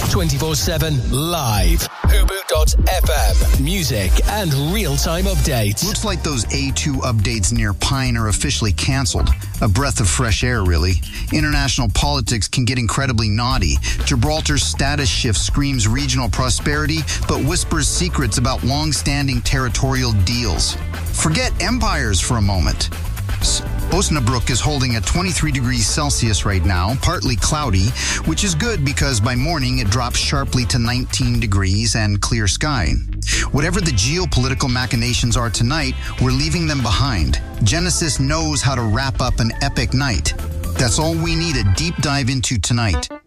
24/7 live. Hubu.fm. Music and real-time updates. Looks like those A2 updates near Pine are officially cancelled. A breath of fresh air, really. International politics can get incredibly naughty. Gibraltar's status shift screams regional prosperity, but whispers secrets about long-standing territorial deals. Forget empires for a moment. Osnabrück is holding at 23 degrees Celsius right now, partly cloudy, which is good because by morning it drops sharply to 19 degrees and clear sky. Whatever the geopolitical machinations are tonight, we're leaving them behind. Genesis knows how to wrap up an epic night. That's all we need a deep dive into tonight.